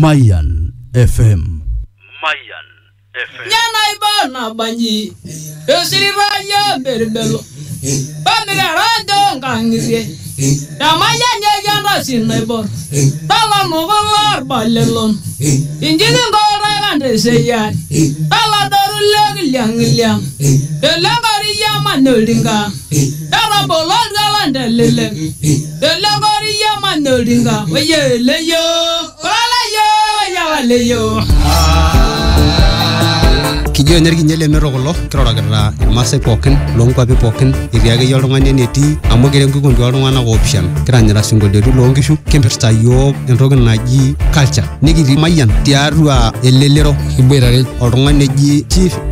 Mayan FM. Mayan FM. Nyana ibana banyi. Yosirivaya berbelo. Pamigarajo ngangire. Tamanya nyanda sinebor. Tala mogolar balelon. Injini ngora gande seyan. Tala doru liang. Elangari yamanodinga. Tala bolor galande lele. Elangari yamanodinga. Oye leyo. Wala yo ya leyo. Kijo energi nyele merogolo kiroragirra irmasai pookin loonkwapi pookin etii akeyie oltung'ani enetii amu kire nkikundi oltung'anak oopishana kiranyita sinkolioiti loonkishu kimpirta yiok entoki naji culture nikitii Mayian tiatua elelero iboitare oltung'ani eji Chief